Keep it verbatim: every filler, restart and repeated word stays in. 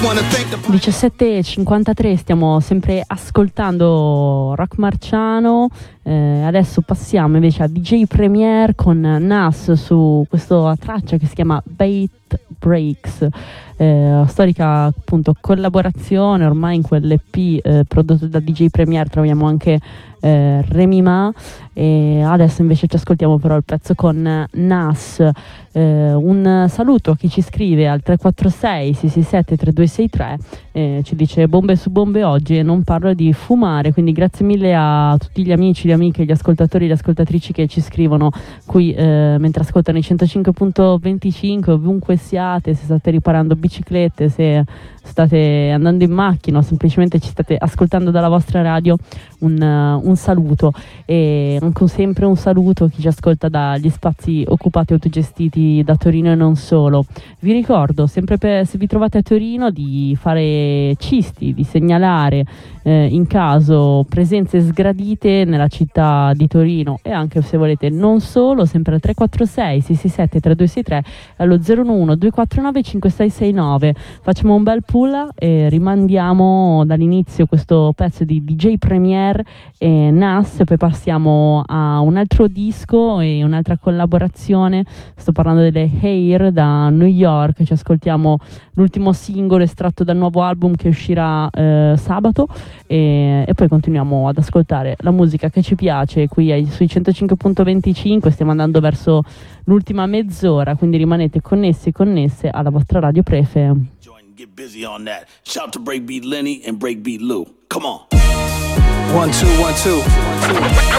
diciassette e cinquantatré, stiamo sempre ascoltando Rock Marciano. Eh, adesso passiamo invece a D J Premier con Nas su questa traccia che si chiama Beat Breaks, eh, storica appunto collaborazione. Ormai in quell'E P eh, prodotto da D J Premier troviamo anche eh, Remy Ma, e adesso invece ci ascoltiamo però il pezzo con Nas. Eh, un saluto a chi ci scrive al tre quattro sei sei sei sette tre due sei tre, eh, ci dice bombe su bombe oggi e non parlo di fumare, quindi grazie mille a tutti gli amici, le amiche, gli ascoltatori e le ascoltatrici che ci scrivono qui eh, mentre ascoltano i centocinque virgola venticinque, ovunque siate, se state riparando biciclette, se state andando in macchina o semplicemente ci state ascoltando dalla vostra radio, un, uh, un saluto, e anche sempre un saluto a chi ci ascolta dagli spazi occupati e autogestiti da Torino e non solo. Vi ricordo sempre, per, se vi trovate a Torino, di fare cisti, di segnalare eh, in caso presenze sgradite nella città di Torino, e anche se volete non solo, sempre al tre quattro sei sei sei sette tre due sei tre, allo zero uno uno due quattro nove cinque sei sei nove. Facciamo un bel pull e rimandiamo dall'inizio questo pezzo di D J Premier e Nas, e poi passiamo a un altro disco e un'altra collaborazione. Sto parlando delle Hair da New York. Ci ascoltiamo l'ultimo singolo estratto dal nuovo album che uscirà eh, sabato, e, e poi continuiamo ad ascoltare la musica che ci piace qui ai, sui centocinque virgola venticinque. Stiamo andando verso l'ultima mezz'ora, quindi rimanete connessi e connesse alla vostra radio prefe. Get busy on that. Shout to Breakbeat Lenny and Breakbeat Lou. Come on. One, two, one, two. One, two.